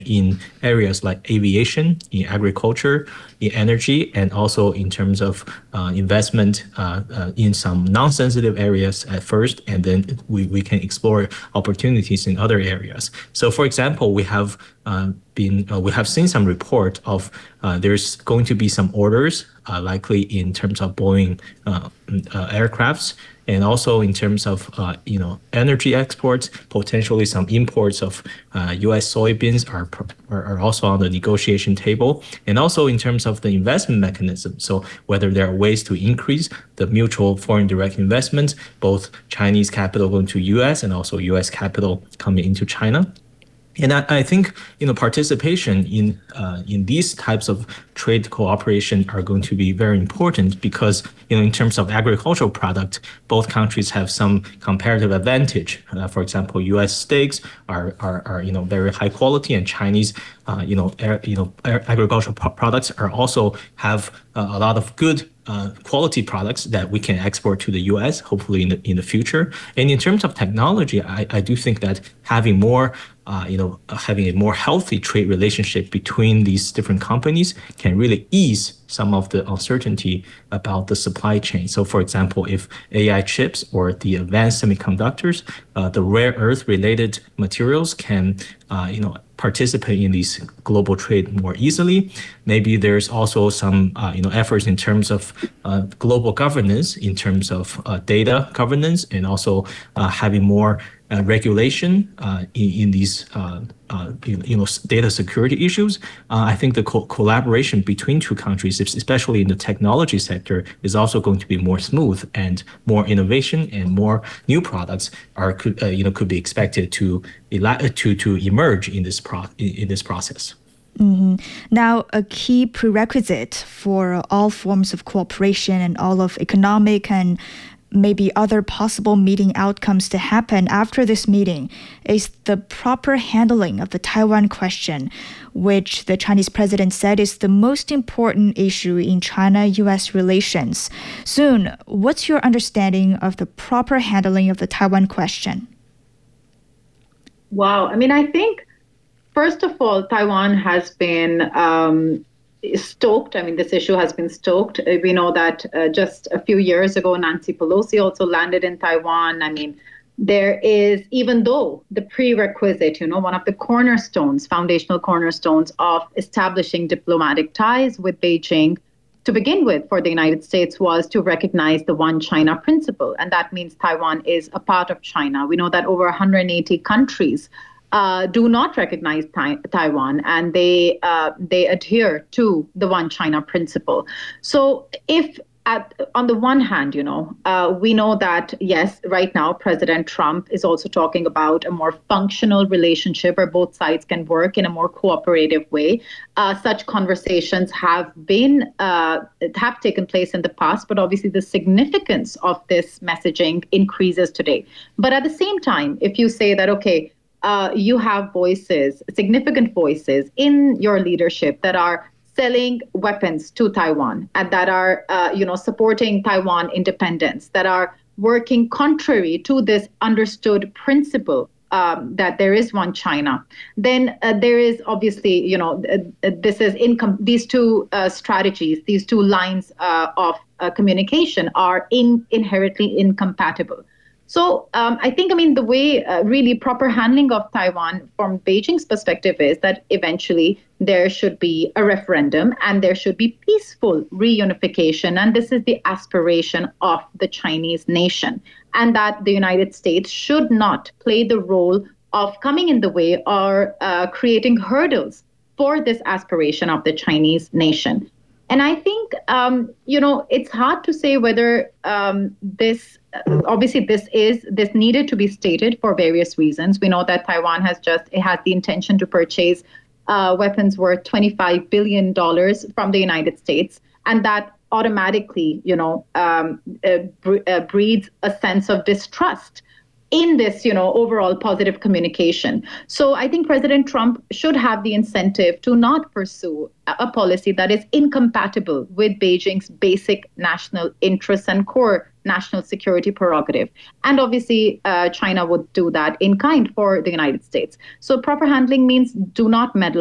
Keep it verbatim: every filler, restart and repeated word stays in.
in areas like aviation, in agriculture, in energy, and also in terms of uh, investment uh, uh, in some non-sensitive areas at first, and then we, we can explore opportunities in other areas. So, for example, we have uh, been uh, we have seen some report of uh, there's going to be some orders uh, likely in terms of Boeing uh, uh, aircrafts, and also in terms of uh, you know energy exports, potentially some imports of uh, U S soybeans are, are are also on the negotiation table, and also in terms of the investment mechanism. So whether there are ways to increase the mutual foreign direct investment, both Chinese capital going to U S and also U S capital coming into China. And I, I think you know participation in uh, in these types of trade cooperation are going to be very important because you know in terms of agricultural product, both countries have some comparative advantage. Uh, for example, U S steaks are, are are you know very high quality, and Chinese uh, you know air, you know agricultural products are also have uh, a lot of good uh, quality products that we can export to the U S hopefully in the in the future. And in terms of technology, I, I do think that having more uh, you know having a more healthy trade relationship between these different companies can really ease some of the uncertainty about the supply chain. So, for example, if A I chips or the advanced semiconductors, uh, the rare earth related materials can, uh, you know, participate in these global trade more easily. Maybe there's also some, uh, you know, efforts in terms of uh, global governance, in terms of uh, data governance, and also uh, having more uh, regulation uh, in, in these uh, uh, you know data security issues. Uh, I think the co- collaboration between two countries, especially in the technology sector, is also going to be more smooth, and more innovation and more new products are could uh, you know could be expected to to to emerge in this pro in this process. Mm-hmm. Now, a key prerequisite for all forms of cooperation and all of economic and maybe other possible meeting outcomes to happen after this meeting is the proper handling of the Taiwan question, which the Chinese president said is the most important issue in China-U S relations. Soon, what's your understanding of the proper handling of the Taiwan question? Wow. I mean, I think, first of all, Taiwan has been um, stoked. I mean, this issue has been stoked. We know that uh, just a few years ago, Nancy Pelosi also landed in Taiwan. I mean, there is, even though the prerequisite, you know, one of the cornerstones, foundational cornerstones of establishing diplomatic ties with Beijing to begin with for the United States was to recognize the one China principle. And that means Taiwan is a part of China. We know that over one hundred eighty countries Uh, do not recognize tai- Taiwan, and they uh, they adhere to the one China principle. So if at, on the one hand, you know, uh, we know that, yes, right now, President Trump is also talking about a more functional relationship where both sides can work in a more cooperative way. Uh, such conversations have been, uh, have taken place in the past, but obviously the significance of this messaging increases today. But at the same time, if you say that, okay, Uh, you have voices, significant voices in your leadership that are selling weapons to Taiwan and that are, uh, you know, supporting Taiwan independence, that are working contrary to this understood principle um, that there is one China. Then uh, there is obviously, you know, uh, this is income. These two uh, strategies, these two lines uh, of uh, communication are in, inherently incompatible. So um, I think, I mean, the way uh, really proper handling of Taiwan from Beijing's perspective is that eventually there should be a referendum and there should be peaceful reunification. And this is the aspiration of the Chinese nation, and that the United States should not play the role of coming in the way or uh, creating hurdles for this aspiration of the Chinese nation. And I think, um, you know, it's hard to say whether um, this, uh, obviously this is, this needed to be stated for various reasons. We know that Taiwan has just, it has the intention to purchase uh, weapons worth twenty-five billion dollars from the United States. And that automatically, you know, um, uh, bre- uh, breeds a sense of distrust in this, you know, overall positive communication. So I think President Trump should have the incentive to not pursue a policy that is incompatible with Beijing's basic national interests and core national security prerogative. And obviously, uh, China would do that in kind for the United States. So proper handling means do not meddle